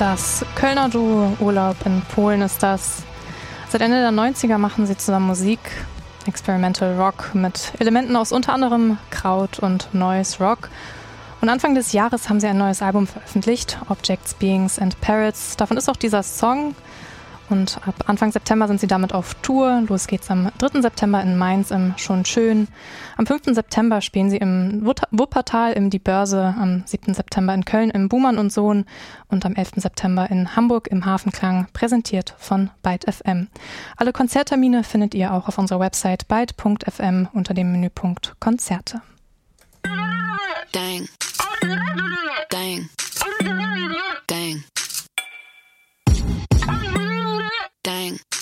Das Kölner Duo Urlaub in Polen ist das. Seit Ende der 90er machen sie zusammen Musik, Experimental Rock mit Elementen aus unter anderem Kraut und Noise Rock. Und Anfang des Jahres haben sie ein neues Album veröffentlicht, Objects, Beings and Parrots. Davon ist auch dieser Song. Und ab Anfang September sind sie damit auf Tour. Los geht's am 3. September in Mainz im Schon Schön. Am 5. September spielen sie im Wuppertal im Die Börse. Am 7. September in Köln im Buhmann und Sohn. Und am 11. September in Hamburg im Hafenklang, präsentiert von Byte FM. Alle Konzerttermine findet ihr auch auf unserer Website byte.fm unter dem Menüpunkt Konzerte. Dang. Dang. Dang. Dang.